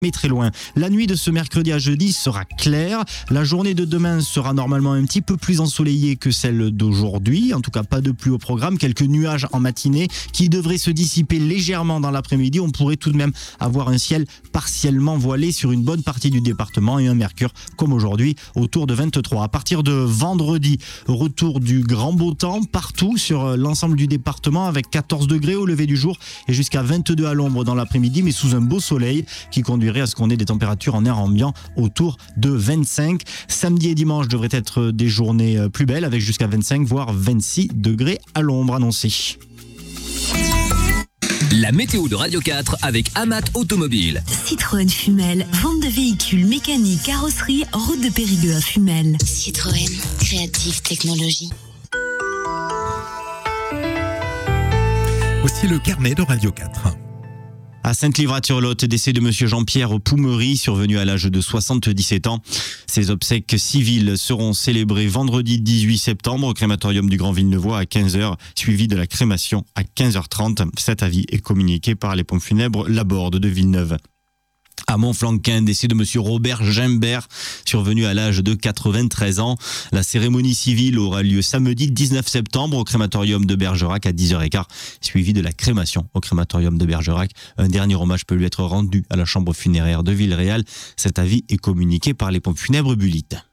mais très loin. La nuit de ce mercredi à jeudi sera claire. La journée de demain sera normalement un petit peu plus ensoleillée que celle d'aujourd'hui. En tout cas, pas de pluie au programme. Quelques nuages en matinée qui devraient se dissiper légèrement dans l'après-midi. On pourrait tout de même avoir un ciel partiellement voilé sur une bonne partie du département et un mercure, comme aujourd'hui, autour de 23. À partir de vendredi, retour du grand beau temps partout sur l'ensemble du département avec 14 degrés au lever du jour et jusqu'à 22 à l'ombre dans l'après-midi, mais sous un beau soleil qui conduirait à ce qu'on ait des températures en air ambiant autour de 25. Samedi et dimanche devraient être des journées plus belles avec jusqu'à 25 voire 26 degrés à l'ombre annoncés. La météo de Radio 4 avec Amat Automobile. Citroën Fumel, vente de véhicules mécaniques, carrosserie, route de Périgueux à Fumel. Citroën, créative technologie. Voici le carnet de Radio 4. À Sainte-Livrature-Lot, décès de monsieur Jean-Pierre Poumery, survenu à l'âge de 77 ans. Ses obsèques civiles seront célébrées vendredi 18 septembre au crématorium du Grand Villeneuvois à 15h, suivi de la crémation à 15h30. Cet avis est communiqué par les pompes funèbres Laborde de Villeneuve. À Montflanquin, décès de monsieur Robert Gimbert, survenu à l'âge de 93 ans. La cérémonie civile aura lieu samedi 19 septembre au crématorium de Bergerac à 10h15, suivi de la crémation au crématorium de Bergerac. Un dernier hommage peut lui être rendu à la chambre funéraire de Villeréal. Cet avis est communiqué par les pompes funèbres Bullitt.